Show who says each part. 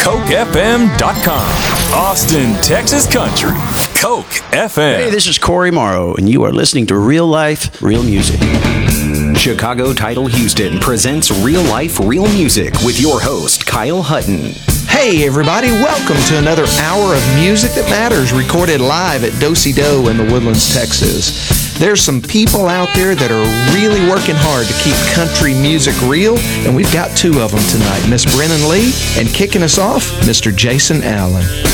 Speaker 1: CokeFM.com. Austin, Texas Country. Coke FM.
Speaker 2: Hey, this is Corey Morrow, and you are listening to Real Life, Real Music.
Speaker 3: Chicago Title Houston presents Real Life, Real Music with your host, Kyle Hutton.
Speaker 4: Hey everybody, welcome to another hour of music that matters, recorded live at Do-Si-Do in the Woodlands, Texas. There's some people out there that are really working hard to keep country music real, and we've got two of them tonight, Miss Brennan Lee, and kicking us off, Mr. Jason Allen.